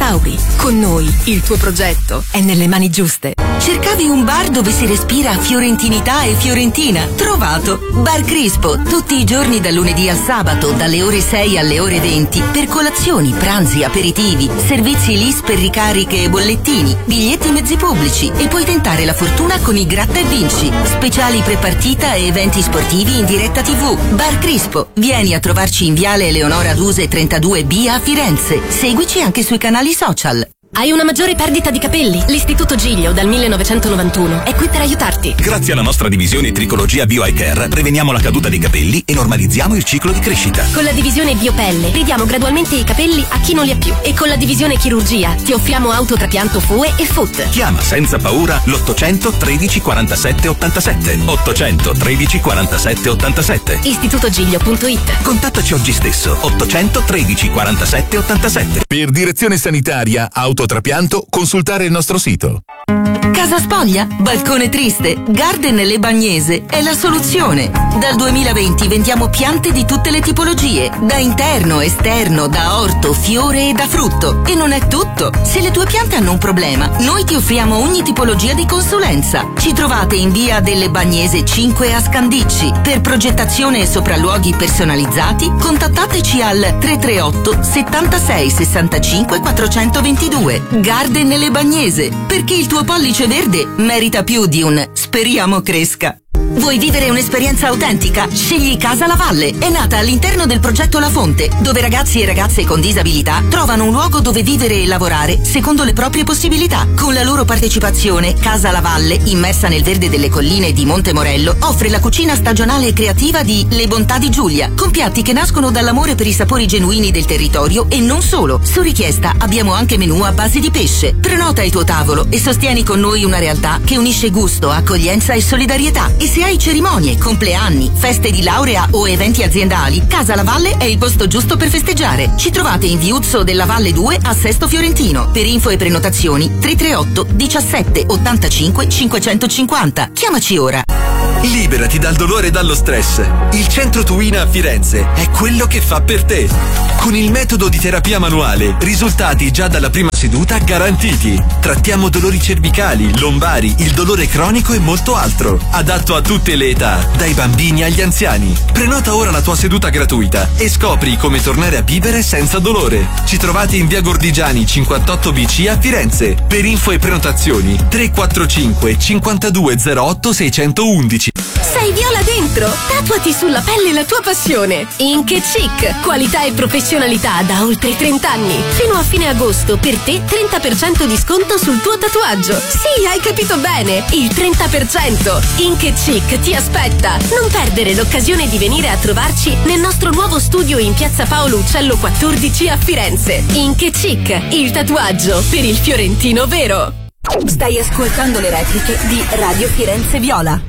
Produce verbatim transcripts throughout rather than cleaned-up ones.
Lauri, con noi il tuo progetto è nelle mani giuste. Cercavi un bar dove si respira fiorentinità e fiorentina? Trovato! Bar Crispo, tutti i giorni dal lunedì al sabato, dalle ore sei alle ore venti, per colazioni, pranzi, aperitivi, servizi L I S per ricariche e bollettini, biglietti mezzi pubblici e puoi tentare la fortuna con i Gratta e Vinci, speciali prepartita e eventi sportivi in diretta tivù. Bar Crispo, vieni a trovarci in Viale Eleonora Duse trentadue B a Firenze. Seguici anche sui canali social. Hai una maggiore perdita di capelli? L'Istituto Giglio dal millenovecentonovantuno è qui per aiutarti. Grazie alla nostra divisione Tricologia Bio Eye Care preveniamo la caduta dei capelli e normalizziamo il ciclo di crescita. Con la divisione Biopelle ridiamo gradualmente i capelli a chi non li ha più. E con la divisione Chirurgia ti offriamo autotrapianto F U E e F U T. Chiama senza paura l'ottocento tredici quarantasette ottantasette. ottocento tredici quarantasette ottantasette. istitutogiglio punto it. Contattaci oggi stesso. ottocento tredici quarantasette ottantasette. Per direzione sanitaria, autotrapianto, consultare il nostro sito. Casa Spoglia, balcone triste, Garden Le Bagnese è la soluzione. Dal duemilaventi vendiamo piante di tutte le tipologie, da interno, esterno, da orto, fiore e da frutto. E non è tutto. Se le tue piante hanno un problema, noi ti offriamo ogni tipologia di consulenza. Ci trovate in via delle Bagnese cinque a Scandicci. Per progettazione e sopralluoghi personalizzati, contattateci al tre tre otto settantasei sessantacinque quattrocentoventidue. Garden Le Bagnese, perché il tuo pollice verde merita più di un speriamo cresca. Vuoi vivere un'esperienza autentica? Scegli Casa La Valle. È nata all'interno del progetto La Fonte, dove ragazzi e ragazze con disabilità trovano un luogo dove vivere e lavorare secondo le proprie possibilità. Con la loro partecipazione, Casa La Valle, immersa nel verde delle colline di Monte Morello, offre la cucina stagionale e creativa di Le Bontà di Giulia, con piatti che nascono dall'amore per i sapori genuini del territorio e non solo. Su richiesta abbiamo anche menù a base di pesce. Prenota il tuo tavolo e sostieni con noi una realtà che unisce gusto, accoglienza e solidarietà. E se hai cerimonie, compleanni, feste di laurea o eventi aziendali, Casa La Valle è il posto giusto per festeggiare. Ci trovate in Viuzzo della Valle due a Sesto Fiorentino. Per info e prenotazioni tre tre otto diciassette ottantacinque cinquecentocinquanta. Chiamaci ora. Liberati dal dolore e dallo stress. Il Centro Tuina a Firenze è quello che fa per te. Con il metodo di terapia manuale, risultati già dalla prima seduta garantiti. Trattiamo dolori cervicali, lombari, il dolore cronico e molto altro. Adatto a tutte le età, dai bambini agli anziani. Prenota ora la tua seduta gratuita e scopri come tornare a vivere senza dolore. Ci trovate in via Gordigiani cinquantotto B C a Firenze. Per info e prenotazioni tre quattro cinque cinquantadue zero otto seicentoundici. Sei viola dentro? Tatuati sulla pelle la tua passione. Ink e Chic, qualità e professionalità da oltre trenta anni. Fino a fine agosto per te trenta per cento di sconto sul tuo tatuaggio. Sì, hai capito bene, il trenta per cento. Ink e Chic ti aspetta. Non perdere l'occasione di venire a trovarci nel nostro nuovo studio in piazza Paolo Uccello quattordici a Firenze. Ink e Chic, il tatuaggio per il fiorentino vero. Stai ascoltando le repliche di Radio Firenze Viola.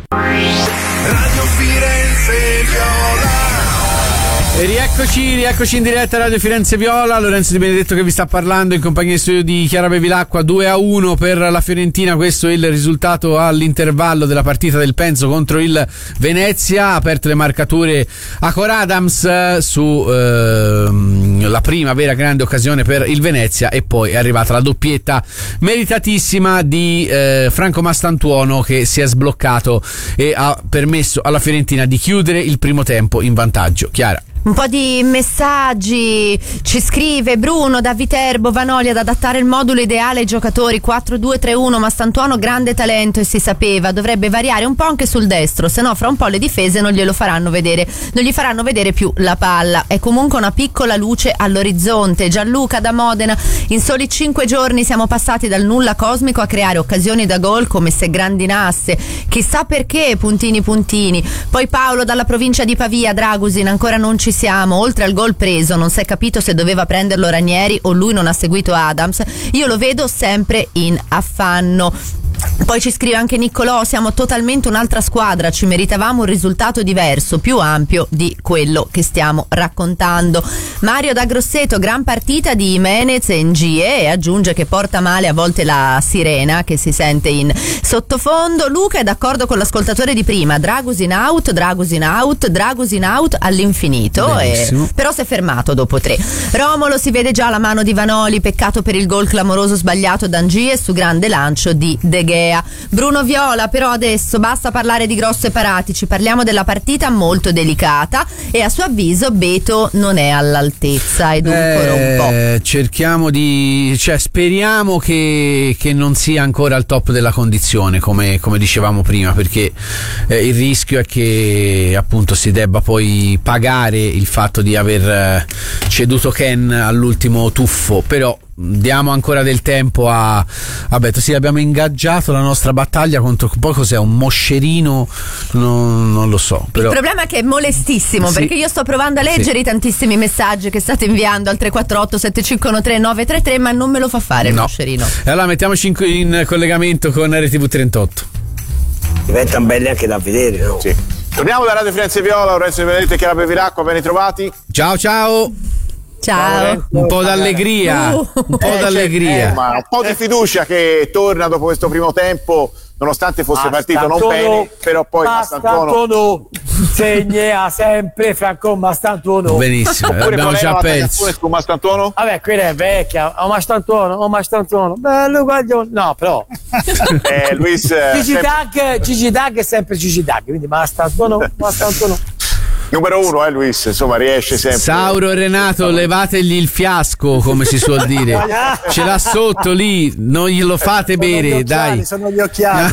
Radio Firenze Viola. E rieccoci, rieccoci in diretta a Radio Firenze Viola. Lorenzo Di Benedetto che vi sta parlando in compagnia di studio di Chiara Bevilacqua. Due a uno per la Fiorentina, questo è il risultato all'intervallo della partita del Penzo contro il Venezia. Aperte le marcature a Cor Adams su ehm, la prima vera grande occasione per il Venezia, e poi è arrivata la doppietta meritatissima di eh, Franco Mastantuono, che si è sbloccato e ha permesso alla Fiorentina di chiudere il primo tempo in vantaggio. Chiara. Un po' di messaggi. Ci scrive Bruno da Viterbo: Vanoli ad adattare il modulo ideale ai giocatori quattro due tre uno. Mastantuono grande talento e si sapeva, dovrebbe variare un po' anche sul destro, se no fra un po' le difese non glielo faranno vedere, non gli faranno vedere più la palla. È comunque una piccola luce all'orizzonte. Gianluca da Modena: in soli cinque giorni siamo passati dal nulla cosmico a creare occasioni da gol come se grandinasse, chissà perché, puntini puntini. Poi Paolo dalla provincia di Pavia: Dragusin, ancora non ci siamo, oltre al gol preso non si è capito se doveva prenderlo Ranieri o lui non ha seguito Adams, io lo vedo sempre in affanno. Poi ci scrive anche Niccolò: siamo totalmente un'altra squadra, ci meritavamo un risultato diverso, più ampio di quello che stiamo raccontando. Mario da Grosseto: gran partita di Jimenez e Ngie, e aggiunge che porta male a volte la sirena che si sente in sottofondo. Luca è d'accordo con l'ascoltatore di prima: Dragus in out, Dragus in out, Dragus in out all'infinito, e, però si è fermato dopo tre. Romolo: si vede già la mano di Vanoli, peccato per il gol clamoroso sbagliato da Ngie su grande lancio di De Gea. Bruno Viola: però adesso basta parlare di grosse paratici, parliamo della partita molto delicata, e a suo avviso Beto non è all'altezza ed ancora eh, un po'. Cerchiamo di, cioè speriamo che, che non sia ancora al top della condizione, come, come dicevamo prima, perché eh, il rischio è che appunto si debba poi pagare il fatto di aver eh, ceduto Ken all'ultimo tuffo. Però diamo ancora del tempo a, a Beto. Sì, abbiamo ingaggiato la nostra battaglia contro, poi cos'è, un moscerino, non, non lo so, però... Il problema è che è molestissimo, sì, perché io sto provando a leggere sì. i tantissimi messaggi che state inviando al tre quattro otto sette cinque uno tre nove tre tre, ma non me lo fa fare il no. moscerino. E allora mettiamoci in, in collegamento con R T V trentotto. Diventano belli anche da vedere, no? Sì. Torniamo da Radio Firenze Viola, Lorenzo Di Benedetto e Chiara Bevilacqua, ben ritrovati. Ciao ciao. Ciao. Un po' d'allegria, uh. un po' eh, d'allegria, eh, ma un po' di fiducia che torna dopo questo primo tempo, nonostante fosse partito non bene, però poi Mastantuono segna sempre Franco Mastantuono. Benissimo, abbiamo già perso con Mastantuono. Vabbè, quella è vecchia. Oh Mastantuono, oh Mastantuono, bello guaglione. No, però eh, Luis Gigi Dag, Gigi Dag è sempre Gigi Dag, quindi Mastantuono, Mastantuono. Numero uno, eh Luis, insomma riesce sempre. Sauro e Renato, levategli il fiasco, come si suol dire. Ce l'ha sotto lì, non glielo fate sono bere, occhiali, dai. Sono gli occhiali.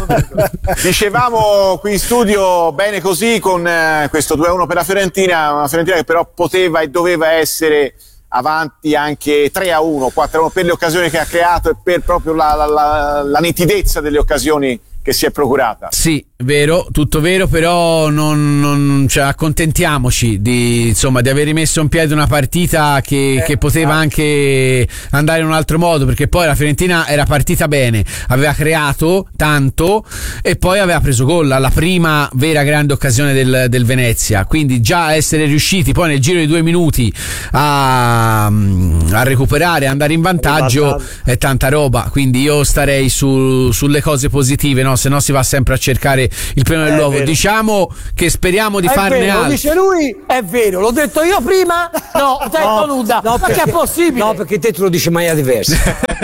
Dicevamo qui in studio bene così con eh, questo due a uno per la Fiorentina, una Fiorentina che però poteva e doveva essere avanti anche tre a uno, quattro a uno per le occasioni che ha creato e per proprio la, la, la, la nitidezza delle occasioni che si è procurata. Sì, vero, tutto vero, però non, non cioè, accontentiamoci di, insomma, di aver rimesso in piedi una partita che, eh, che poteva ah. anche andare in un altro modo, perché poi la Fiorentina era partita bene, aveva creato tanto e poi aveva preso gol alla prima vera grande occasione del, del Venezia, quindi già essere riusciti poi nel giro di due minuti a, a recuperare, andare in vantaggio è tanta roba, quindi io starei su, sulle cose positive, no? Se no si va sempre a cercare il premio dell'uovo. Diciamo che speriamo di è farne vero, altro. Lo dice lui, è vero, l'ho detto io prima. No, te no, nuda. No, ma perché è possibile? No, perché te te lo dici in maniera diversa.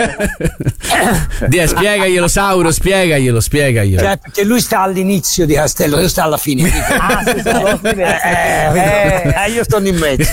Dia, spiegaglielo, Sauro, spiegaglielo, spiegaglielo. Cioè, perché lui sta all'inizio di Castello, io sto alla fine. Ah, sì, sì, eh, eh, eh, io sto in mezzo.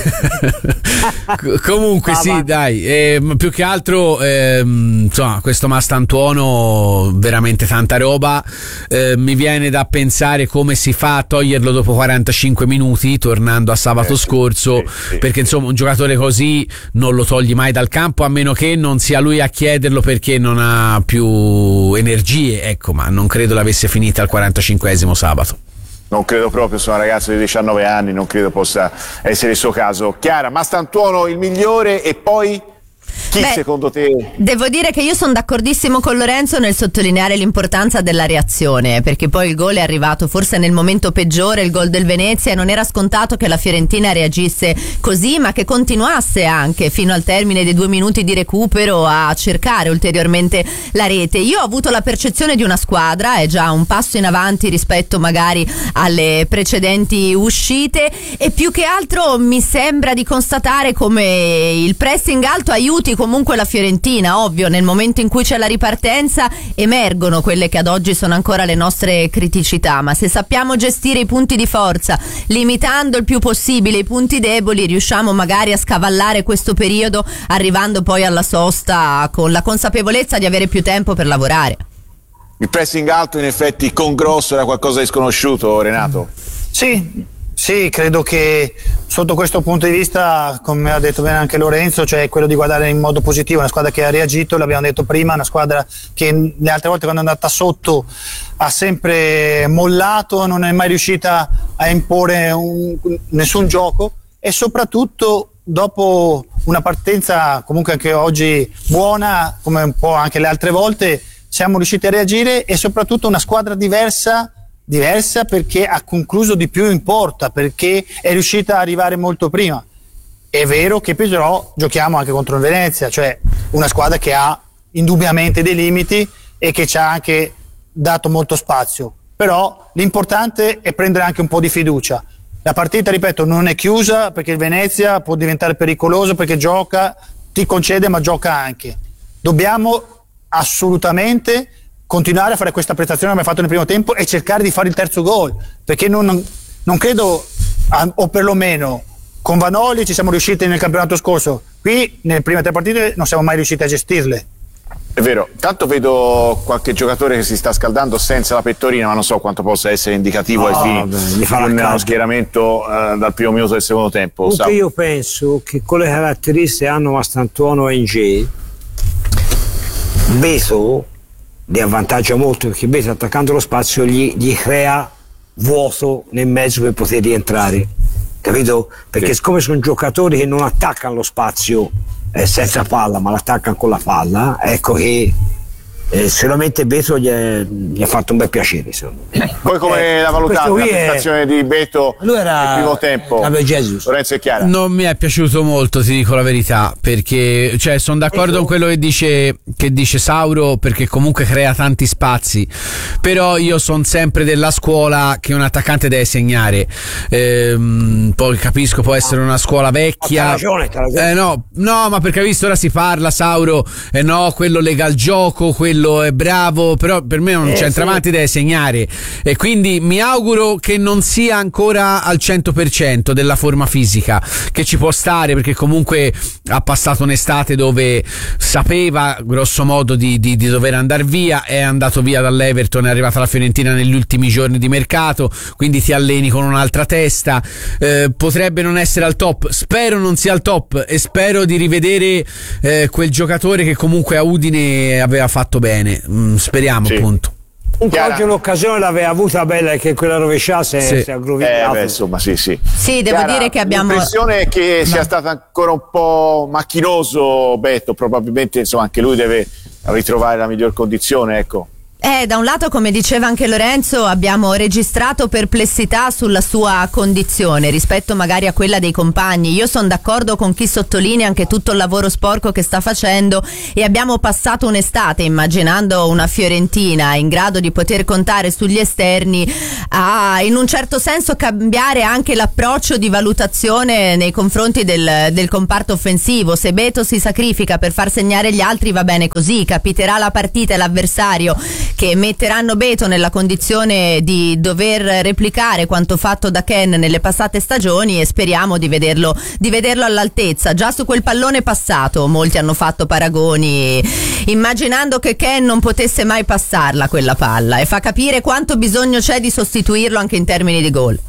Comunque, ah, sì, va. dai, eh, più che altro, eh, insomma, questo Mastantuono, veramente tanta roba. Eh, mi viene da pensare come si fa a toglierlo dopo quarantacinque minuti, tornando a sabato eh, scorso, sì, sì, perché insomma un giocatore così non lo togli mai dal campo, a meno che non sia lui a chiederlo perché non ha più energie, ecco, ma non credo l'avesse finita al quarantacinquesimo sabato. Non credo proprio, sono un ragazzo di diciannove anni, non credo possa essere il suo caso. Chiara, Mastantuono il migliore e poi... Chi Beh, secondo te? Devo dire che io sono d'accordissimo con Lorenzo nel sottolineare l'importanza della reazione, perché poi il gol è arrivato forse nel momento peggiore, il gol del Venezia, e non era scontato che la Fiorentina reagisse così, ma che continuasse anche fino al termine dei due minuti di recupero a cercare ulteriormente la rete. Io ho avuto la percezione di una squadra, è già un passo in avanti rispetto magari alle precedenti uscite, e più che altro mi sembra di constatare come il pressing alto aiuti comunque la Fiorentina. Ovvio, nel momento in cui c'è la ripartenza emergono quelle che ad oggi sono ancora le nostre criticità, ma se sappiamo gestire i punti di forza limitando il più possibile i punti deboli, riusciamo magari a scavallare questo periodo, arrivando poi alla sosta con la consapevolezza di avere più tempo per lavorare. Il pressing alto in effetti con Grosso era qualcosa di sconosciuto, Renato? Sì, Sì, credo che sotto questo punto di vista, come ha detto bene anche Lorenzo, cioè quello di guardare in modo positivo, una squadra che ha reagito, l'abbiamo detto prima, una squadra che le altre volte quando è andata sotto ha sempre mollato, non è mai riuscita a imporre un, nessun gioco, e soprattutto dopo una partenza comunque anche oggi buona, come un po' anche le altre volte, siamo riusciti a reagire, e soprattutto una squadra diversa diversa perché ha concluso di più in porta, perché è riuscita ad arrivare molto prima. È vero che però giochiamo anche contro il Venezia, cioè una squadra che ha indubbiamente dei limiti e che ci ha anche dato molto spazio, però l'importante è prendere anche un po' di fiducia. La partita, ripeto, non è chiusa, perché il Venezia può diventare pericoloso perché gioca, ti concede ma gioca anche. Dobbiamo assolutamente continuare a fare questa prestazione che abbiamo fatto nel primo tempo e cercare di fare il terzo gol, perché non, non credo, o perlomeno con Vanoli ci siamo riusciti nel campionato scorso, qui nelle prime tre partite non siamo mai riusciti a gestirle. È vero, tanto vedo qualche giocatore che si sta scaldando senza la pettorina, ma non so quanto possa essere indicativo ai fini di uno schieramento uh, dal primo minuto del secondo tempo. Comunque io penso che con le caratteristiche hanno Mastantuono e Ng, Beto li avvantaggia molto, perché Beto attaccando lo spazio gli, gli crea vuoto nel mezzo per poter rientrare, capito? Perché sì. Siccome sono giocatori che non attaccano lo spazio eh, senza palla, ma l'attaccano con la palla, ecco che eh, sicuramente Beto gli, è, gli ha fatto un bel piacere. Poi come eh, la valutate la prestazione è... di Beto era... nel primo tempo? Lorenzo e Chiara. Non mi è piaciuto molto, ti dico la verità, perché cioè sono d'accordo con quello che dice, che dice Sauro, perché comunque crea tanti spazi, però io sono sempre della scuola che un attaccante deve segnare. Ehm, poi capisco, può essere una scuola vecchia. T'ha ragione, t'ha ragione. Eh, no, no, ma perché hai visto ora si parla, Sauro, eh no, quello lega il gioco, quello è bravo, però per me un eh, centravanti sì. deve segnare, e quindi mi auguro che non sia ancora al cento per cento della forma fisica, che ci può stare, perché comunque ha passato un'estate dove sapeva grosso modo di, di, di dover andare via, è andato via dall'Everton, è arrivata alla Fiorentina negli ultimi giorni di mercato, quindi ti alleni con un'altra testa. Eh, potrebbe non essere al top, spero non sia al top, e spero di rivedere eh, quel giocatore che comunque a Udine aveva fatto bene. Mm, speriamo, sì. Appunto. Comunque oggi l'occasione l'aveva avuta bella, che quella rovesciata si sì. è aggrovigliato. Eh, beh, insomma, sì, sì. Sì, devo Chiara, dire che abbiamo. L'impressione è che sia stato ancora un po' macchinoso Beto, probabilmente insomma anche lui deve ritrovare la miglior condizione, ecco. Eh, da un lato, come diceva anche Lorenzo, abbiamo registrato perplessità sulla sua condizione rispetto magari a quella dei compagni. Io sono d'accordo con chi sottolinea anche tutto il lavoro sporco che sta facendo, e abbiamo passato un'estate immaginando una Fiorentina in grado di poter contare sugli esterni a, in un certo senso, cambiare anche l'approccio di valutazione nei confronti del, del comparto offensivo. Se Beto si sacrifica per far segnare gli altri, va bene così, capiterà la partita e l'avversario che metteranno Beto nella condizione di dover replicare quanto fatto da Ken nelle passate stagioni, e speriamo di vederlo, di vederlo all'altezza. Già su quel pallone passato molti hanno fatto paragoni immaginando che Ken non potesse mai passarla quella palla, e fa capire quanto bisogno c'è di sostituirlo anche in termini di gol.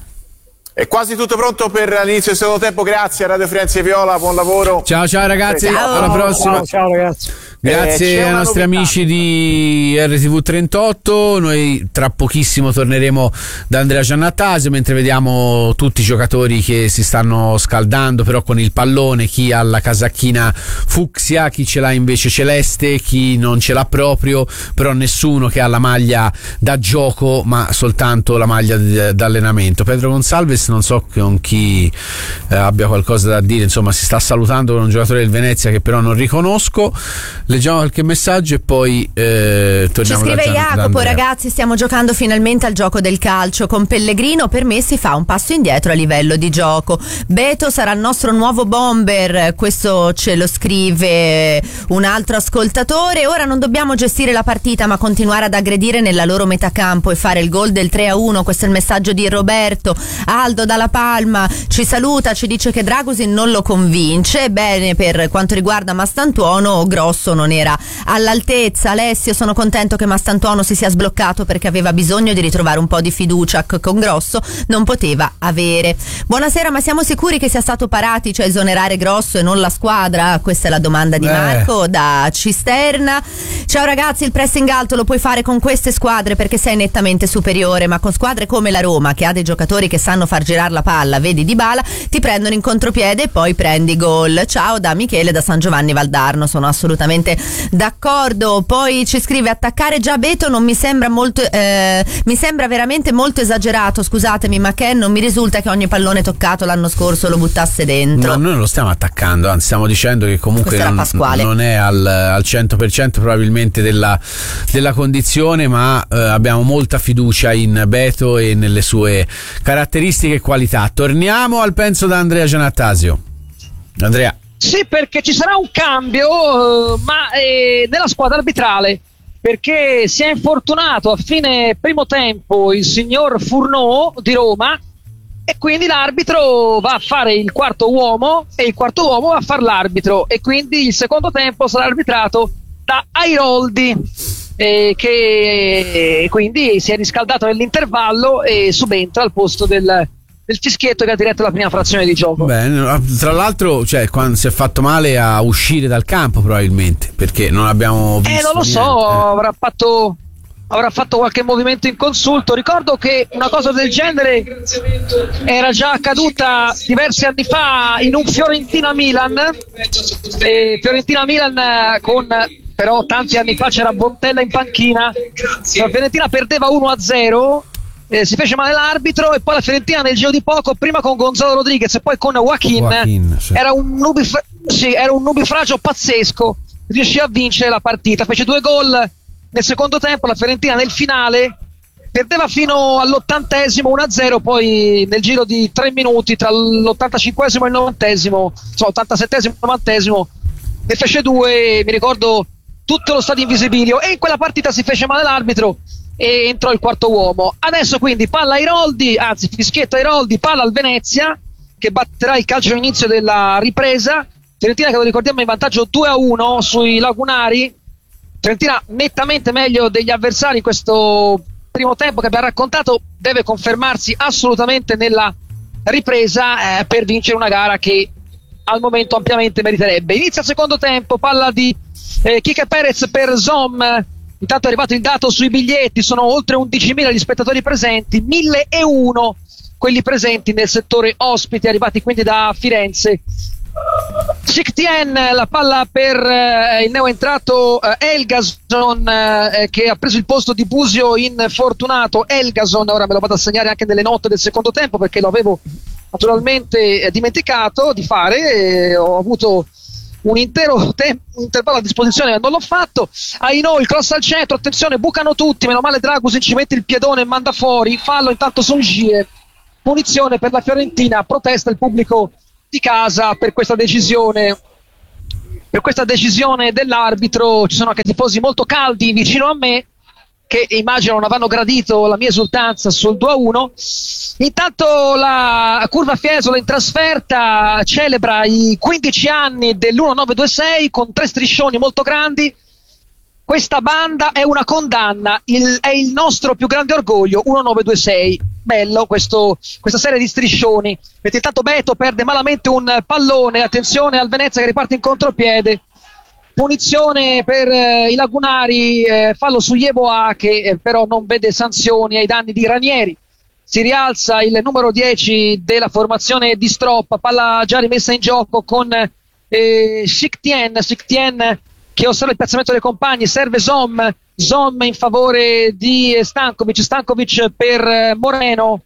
È quasi tutto pronto per l'inizio del secondo tempo. Grazie a Radio Firenze Viola, buon lavoro. Ciao ciao ragazzi, ciao. Alla prossima. Ciao, ciao ragazzi. Grazie eh, ai nostri novità. amici di R T V trentotto. Noi tra pochissimo torneremo da Andrea Giannattasio, mentre vediamo tutti i giocatori che si stanno scaldando però con il pallone, chi ha la casacchina fucsia, chi ce l'ha invece celeste, chi non ce l'ha proprio, però nessuno che ha la maglia da gioco ma soltanto la maglia d'allenamento. Pedro Gonçalves non so con chi eh, abbia qualcosa da dire, insomma si sta salutando con un giocatore del Venezia che però non riconosco. Leggiamo qualche messaggio e poi eh, torniamo. Ci scrive da Jacopo: ragazzi, stiamo giocando finalmente al gioco del calcio. Con Pellegrino per me si fa un passo indietro a livello di gioco. Beto sarà il nostro nuovo bomber, questo ce lo scrive un altro ascoltatore. Ora non dobbiamo gestire la partita ma continuare ad aggredire nella loro metacampo e fare il gol del tre a uno. Questo è il messaggio di Roberto. Aldo dalla Palma ci saluta, ci dice che Dragusin non lo convince. Bene, per quanto riguarda Mastantuono, Grosso non era all'altezza. Alessio: sono contento che Mastantuono si sia sbloccato perché aveva bisogno di ritrovare un po' di fiducia che con Grosso non poteva avere. Buonasera, ma siamo sicuri che sia stato Paratici a esonerare Grosso e non la squadra? Questa è la domanda di Marco eh. da Cisterna. Ciao ragazzi, il pressing alto lo puoi fare con queste squadre perché sei nettamente superiore, ma con squadre come la Roma, che ha dei giocatori che sanno far girare la palla, vedi Dybala, ti prendono in contropiede e poi prendi gol. Ciao da Michele da San Giovanni Valdarno, sono assolutamente assolutamente d'accordo. Poi ci scrive: attaccare già Beto non mi sembra molto eh, mi sembra veramente molto esagerato, scusatemi, ma che non mi risulta che ogni pallone toccato l'anno scorso lo buttasse dentro. No, noi non lo stiamo attaccando, anzi stiamo dicendo che comunque non, non è al, al cento per cento probabilmente della, della condizione, ma eh, abbiamo molta fiducia in Beto e nelle sue caratteristiche e qualità. Torniamo al penso da Andrea Giannattasio. Andrea. Sì, perché ci sarà un cambio, ma eh, nella squadra arbitrale, perché si è infortunato a fine primo tempo il signor Furneaux di Roma e quindi l'arbitro va a fare il quarto uomo e il quarto uomo va a fare l'arbitro, e quindi il secondo tempo sarà arbitrato da Airoldi, eh, che quindi si è riscaldato nell'intervallo e subentra al posto del del fischietto che ha diretto la prima frazione di gioco. Beh, tra l'altro, cioè, quando si è fatto male a uscire dal campo probabilmente, perché non abbiamo visto eh non lo so, niente. avrà fatto avrà fatto qualche movimento inconsulto. Ricordo che una cosa del genere era già accaduta diversi anni fa in un Fiorentina-Milan, e Fiorentina-Milan con, però tanti anni fa c'era Bontella in panchina, la Fiorentina perdeva uno a zero. Eh, si fece male l'arbitro e poi la Fiorentina nel giro di poco, prima con Gonzalo Rodriguez e poi con Joaquin, Joaquin sì. era, un nubif- sì, era un nubifragio pazzesco, riuscì a vincere la partita, fece due gol nel secondo tempo. La Fiorentina nel finale perdeva fino all'ottantesimo uno a zero, poi nel giro di tre minuti tra l'ottantacinquesimo e il novantesimo, insomma ottantasettesimo e novantesimo, ne fece due. Mi ricordo tutto lo stadio Invisibilio, e in quella partita si fece male l'arbitro e entrò il quarto uomo. Adesso quindi palla ai Roldi, anzi fischietto ai Roldi, palla al Venezia che batterà il calcio all'inizio della ripresa. Fiorentina che lo ricordiamo in vantaggio due a uno sui lagunari. Fiorentina nettamente meglio degli avversari in questo primo tempo che abbiamo raccontato, deve confermarsi assolutamente nella ripresa eh, per vincere una gara che al momento ampiamente meriterebbe. Inizia il secondo tempo, palla di eh, Kike Perez per Zom. Intanto è arrivato il dato sui biglietti, sono oltre undicimila gli spettatori presenti, mille e uno quelli presenti nel settore ospiti, arrivati quindi da Firenze. Sictien, la palla per eh, il neoentrato eh, Elgason eh, che ha preso il posto di Busio infortunato. Elgason, ora me lo vado a segnare anche nelle note del secondo tempo perché lo avevo naturalmente eh, dimenticato di fare, eh, ho avuto un intero tempo, un intervallo a disposizione, non l'ho fatto. Aino, il cross al centro, attenzione, bucano tutti, meno male Dragusin ci mette il piedone e manda fuori, fallo intanto sul Gie, punizione per la Fiorentina, protesta il pubblico di casa per questa decisione per questa decisione dell'arbitro. Ci sono anche tifosi molto caldi vicino a me che immagino non avranno gradito la mia esultanza sul due a uno. Intanto la Curva Fiesole in trasferta celebra i quindici anni dell'uno nove due sei con tre striscioni molto grandi. Questa banda è una condanna, il, è il nostro più grande orgoglio, uno nove due sei. Bello questo, questa serie di striscioni. Vedete, intanto Beto perde malamente un pallone, attenzione al Venezia che riparte in contropiede. Punizione per eh, i lagunari, eh, fallo su Yeboah che eh, però non vede sanzioni ai danni di Ranieri. Si rialza il numero dieci della formazione di Stroppa, palla già rimessa in gioco con eh, Sictien, Sictien che osserva il piazzamento dei compagni, serve Zom, Zom in favore di Stankovic, Stankovic per eh, Moreno,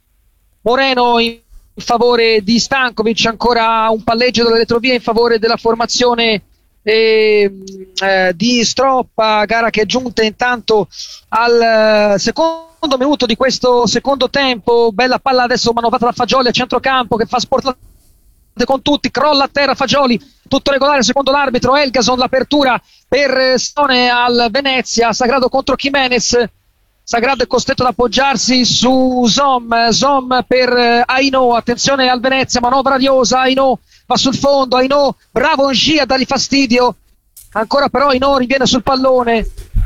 Moreno in favore di Stankovic, ancora un palleggio dalle retrovie in favore della formazione E, eh, di Stroppa, gara che è giunta intanto al eh, secondo minuto di questo secondo tempo. Bella palla adesso manovrata da Fagioli a centrocampo che fa sportlate con tutti, crolla a terra Fagioli, tutto regolare secondo l'arbitro. Elgason, l'apertura per Stone al Venezia, Sagrado contro Jimenez, Sagrado è costretto ad appoggiarsi su Zom, Zom per eh, Aino, attenzione al Venezia, manovra radiosa, Aino va sul fondo, Aino, bravo Ngi a dargli fastidio, ancora però Aino riviene sul pallone,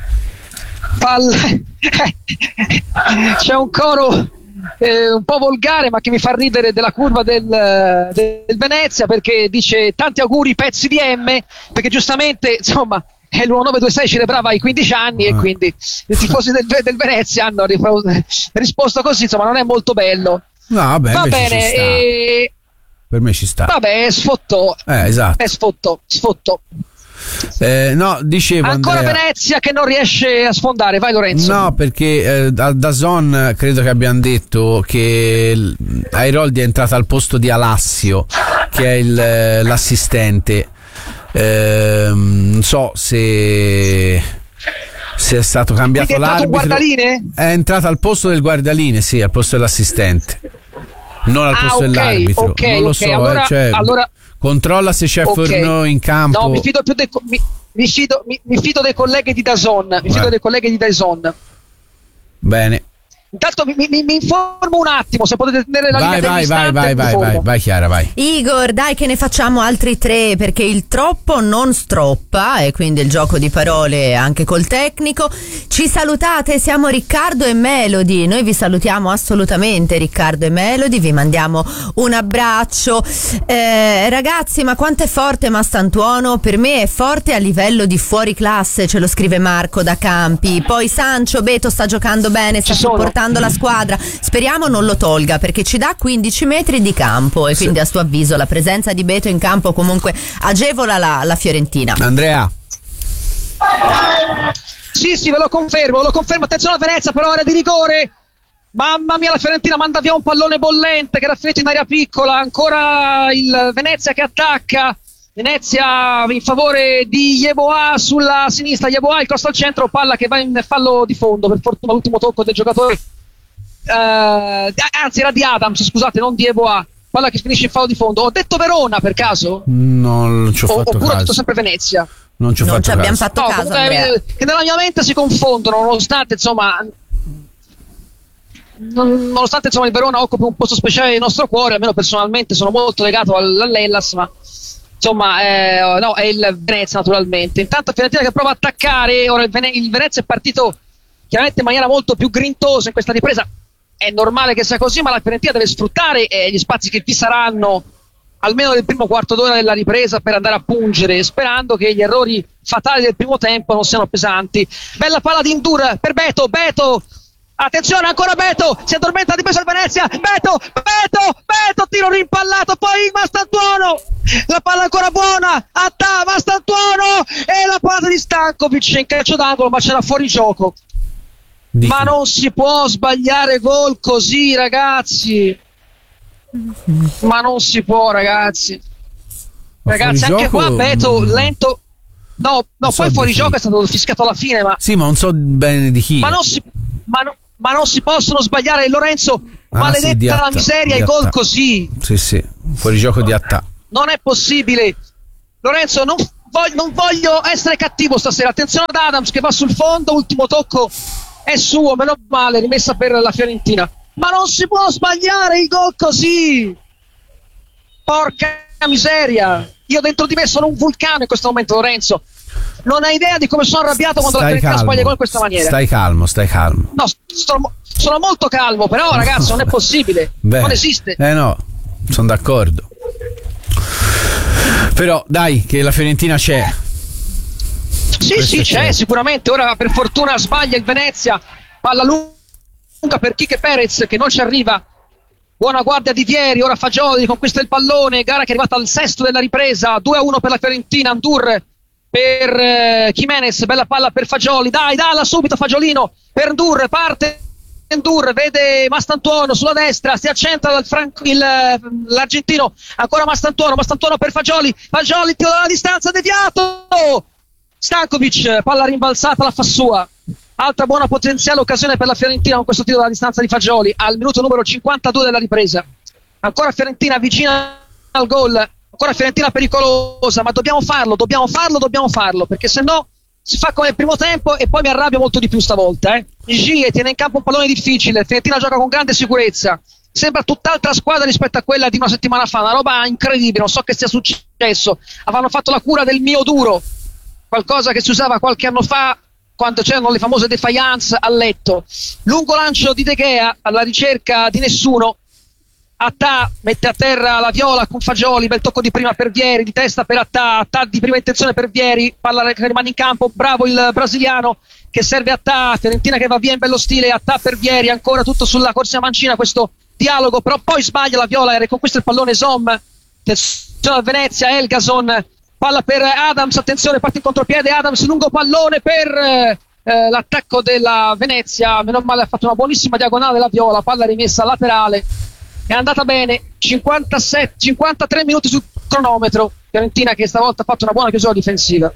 Pall- c'è un coro eh, un po' volgare ma che mi fa ridere della curva del, del Venezia, perché dice tanti auguri pezzi di M, perché giustamente insomma l'uno nove due sei celebrava i quindici anni e quindi i tifosi del, del Venezia hanno risposto così, insomma non è molto bello. No, vabbè, va bene, e... per me ci sta. Vabbè, è sfotto. Eh, esatto. È sfotto, sfotto. Eh, no, dicevo ancora Andrea, Venezia che non riesce a sfondare, vai Lorenzo. No, perché eh, da DAZN credo che abbiano detto che Airoldi è entrata al posto di Alassio, che è il, l'assistente. Eh, non so se se è stato cambiato Quindi è entrato l'arbitro. un guardaline? È entrato al posto del guardaline, sì, al posto dell'assistente, non al ah, posto okay, dell'arbitro. okay, non lo okay. so, allora, eh, cioè, allora controlla se c'è okay. Forno in campo. No, mi fido più dei mi, mi, fido, mi, mi fido dei colleghi di DAZN, mi fido eh. dei colleghi di DAZN. Bene. Intanto mi, mi, mi informo un attimo, se potete tenere la vai, linea vai, vai, vai, vai, vai, vai, Chiara, vai. Igor, dai che ne facciamo altri tre, perché il troppo non stroppa, e quindi il gioco di parole anche col tecnico. Ci salutate, siamo Riccardo e Melody, noi vi salutiamo assolutamente Riccardo e Melody, vi mandiamo un abbraccio. Eh, ragazzi, ma quanto è forte Mastantuono? Per me è forte a livello di fuori classe, ce lo scrive Marco da Campi. Poi Sancho, Beto sta giocando bene, sta supportando la squadra, speriamo non lo tolga perché ci dà quindici metri di campo e quindi sì. A suo avviso la presenza di Beto in campo comunque agevola la, la Fiorentina. Andrea. Sì sì, ve lo confermo, ve lo confermo, attenzione a Venezia, però area di rigore, mamma mia la Fiorentina manda via un pallone bollente che era finito in area piccola, ancora il Venezia che attacca, Venezia in favore di Yeboah sulla sinistra, Yeboah il cross al centro, palla che va in fallo di fondo, per fortuna l'ultimo tocco del giocatore Uh, anzi era di Adams, scusate, non di Yeboah, palla che finisce in fallo di fondo. Ho detto Verona per caso? Non ci ho o, fatto oppure caso. ho detto sempre Venezia? Non ci ho non fatto ci abbiamo caso. fatto no, caso eh, che nella mia mente si confondono, nonostante insomma non, nonostante insomma il Verona occupi un posto speciale nel nostro cuore, almeno personalmente sono molto legato all'Hellas, ma insomma eh, no, è il Venezia naturalmente. Intanto Fiorentina che prova a attaccare, ora il, Vene- il Venezia è partito chiaramente in maniera molto più grintosa in questa ripresa. È normale che sia così, ma la Fiorentina deve sfruttare eh, gli spazi che vi saranno almeno nel primo quarto d'ora della ripresa per andare a pungere, sperando che gli errori fatali del primo tempo non siano pesanti. Bella palla di Ndur per Beto, Beto, attenzione ancora Beto, si addormenta di peso il Venezia, Beto, Beto, Beto, tiro rimpallato, poi Mastantuono, la palla ancora buona, Attà, Mastantuono e la palla di Stankovic in calcio d'angolo, ma c'era fuori gioco. Dico. Ma non si può sbagliare gol così, ragazzi. Ma non si può, ragazzi. Ma ragazzi, anche qua Beto lento. No, no, so poi fuori gioco è stato fischiato alla fine, ma sì, ma non so bene di chi. Ma non si, ma no, ma non si possono sbagliare, Lorenzo. Ah, maledetta sì, la miseria, i gol così. Sì, sì, fuori gioco di Attà. Non è possibile. Lorenzo, non voglio, non voglio essere cattivo stasera. Attenzione ad Adams che va sul fondo, ultimo tocco. È suo, meno male, rimessa per la Fiorentina. Ma non si può sbagliare il gol così! Porca miseria! Io dentro di me sono un vulcano in questo momento, Lorenzo. Non hai idea di come sono arrabbiato quando stai la Fiorentina calmo, sbaglia gol in questa maniera. Stai calmo, stai calmo. No, sono, sono molto calmo, però ragazzi, non è possibile. Beh, non esiste. Eh no, sono d'accordo. Però dai, che la Fiorentina c'è. Sì, sì, c'è, sicuramente. Ora per fortuna sbaglia il Venezia. Palla lunga per Kike Perez che non ci arriva. Buona guardia di Vieri. Ora Fagioli conquista il pallone. Gara che è arrivata al sesto della ripresa. due a uno per la Fiorentina. Ndur per eh, Jimenez. Bella palla per Fagioli. Dai, dalla subito Fagiolino per Ndur. Parte Ndur, vede Mastantuono sulla destra. Si accentra dal Franco, il, l'argentino. Ancora Mastantuono. Mastantuono per Fagioli. Fagioli tiro dalla distanza deviato. Stankovic, palla rimbalzata, la fa sua. Altra buona potenziale occasione per la Fiorentina con questo tiro dalla distanza di Fagioli al minuto numero cinquantadue della ripresa. Ancora Fiorentina vicina al gol, ancora Fiorentina pericolosa, ma dobbiamo farlo, dobbiamo farlo, dobbiamo farlo, perché se no si fa come il primo tempo e poi mi arrabbio molto di più stavolta. Eh. Gie tiene in campo un pallone difficile, Fiorentina gioca con grande sicurezza, sembra tutt'altra squadra rispetto a quella di una settimana fa, una roba incredibile, non so che sia successo, avevano fatto la cura del mio duro, qualcosa che si usava qualche anno fa quando c'erano le famose defiance a letto. Lungo lancio di De Gea alla ricerca di nessuno. Attà mette a terra la Viola con Fagioli, bel tocco di prima per Vieri, di testa per Attà, Attà di prima intenzione per Vieri, palla che rimane in campo, bravo il brasiliano che serve Attà, Fiorentina che va via in bello stile, Attà per Vieri, ancora tutto sulla corsia mancina questo dialogo, però poi sbaglia la Viola e riconquista il pallone Zom, attenzione a Venezia, Elgason, palla per Adams, attenzione, parte in contropiede Adams, lungo pallone per eh, l'attacco della Venezia, meno male ha fatto una buonissima diagonale la Viola, palla rimessa laterale, è andata bene, cinquantasette, cinquantatré minuti sul cronometro, Fiorentina che stavolta ha fatto una buona chiusura difensiva.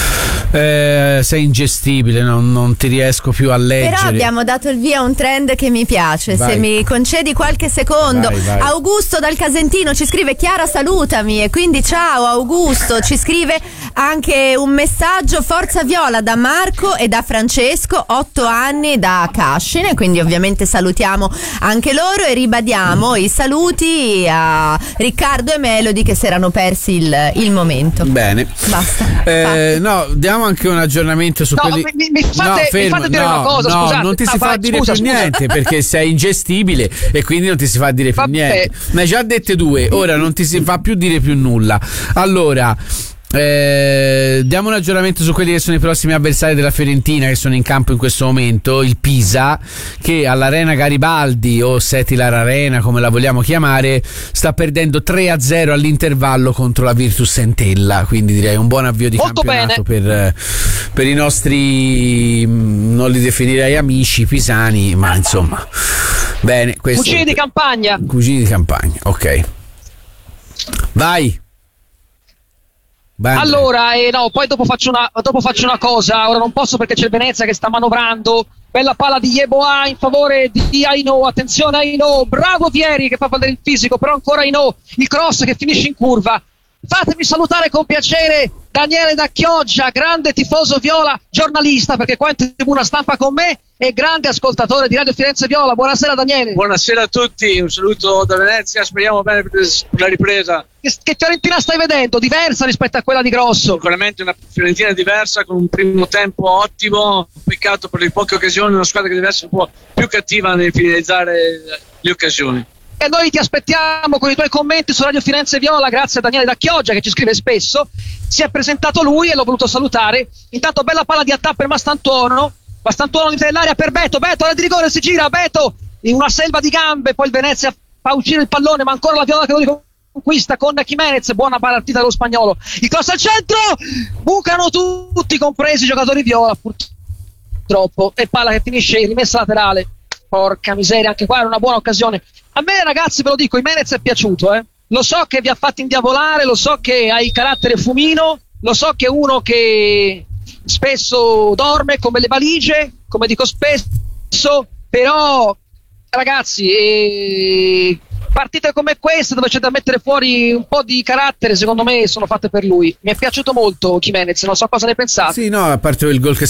Eh, sei ingestibile, non, non ti riesco più a leggere. Però abbiamo dato il via a un trend che mi piace. Vai. Se mi concedi qualche secondo. Vai, vai. Augusto dal Casentino ci scrive: Chiara, salutami. E quindi ciao Augusto. Ci scrive anche un messaggio: Forza Viola, da Marco e da Francesco, otto anni da Cascine. Quindi ovviamente salutiamo anche loro e ribadiamo i saluti a Riccardo e Melody che si erano persi il, il momento. Bene. Basta. Eh, no, diamo anche un aggiornamento su No, quelli. mi, mi fate, no, fermo, mi fate dire no, una cosa, no, scusate. non ti si Ah, fa vai, dire scusa, più scusa. niente perché sei ingestibile e quindi non ti si fa dire più Vabbè. niente. Ne hai già dette due, ora non ti si fa più dire più nulla. Allora, Eh, diamo un aggiornamento su quelli che sono i prossimi avversari della Fiorentina che sono in campo in questo momento. Il Pisa, che all'Arena Garibaldi o Setilar Arena come la vogliamo chiamare, sta perdendo tre a zero all'intervallo contro la Virtus Entella, quindi direi un buon avvio di Molto campionato per, per i nostri, non li definirei amici pisani, ma insomma bene, questo, Cugini di campagna. cugini di campagna, ok, vai. Beh, Allora, eh, no, poi dopo faccio, una, dopo faccio una cosa, ora non posso perché c'è il Venezia che sta manovrando, bella palla di Yeboah in favore di Aino, attenzione Aino, bravo Vieri che fa vedere il fisico, però ancora Aino, il cross che finisce in curva. Fatemi salutare con piacere Daniele da Chioggia, grande tifoso viola, giornalista perché qua in tribuna stampa con me e grande ascoltatore di Radio Firenze Viola. Buonasera Daniele. Buonasera a tutti, un saluto da Venezia, speriamo bene per la ripresa. Che, che Fiorentina stai vedendo? Diversa rispetto a quella di Grosso? Sicuramente una Fiorentina diversa con un primo tempo ottimo, peccato per le poche occasioni, una squadra che deve essere un po' più cattiva nel finalizzare le occasioni. E noi ti aspettiamo con i tuoi commenti su Radio Firenze Viola, grazie a Daniele da Chioggia che ci scrive spesso. Si è presentato lui e l'ho voluto salutare. Intanto bella palla di attacco per Mastantuono, Mastantuono dell'area per Beto, Beto ora di rigore, si gira, Beto in una selva di gambe, poi il Venezia fa uscire il pallone, ma ancora la Viola che lo conquista con Jimenez, buona partita dello spagnolo. Il cross al centro, bucano tutti, compresi i giocatori Viola, purtroppo, e palla che finisce in rimessa laterale. Porca miseria, anche qua era una buona occasione. A me ragazzi ve lo dico, Jimenez è piaciuto, eh. Lo so che vi ha fatti indiavolare, lo so che ha il carattere fumino, lo so che è uno che spesso dorme come le valigie, come dico spesso, però ragazzi, eh, partite come queste dove c'è da mettere fuori un po' di carattere, secondo me sono fatte per lui. Mi è piaciuto molto Jimenez, non so cosa ne pensate. Sì, no, a parte il gol che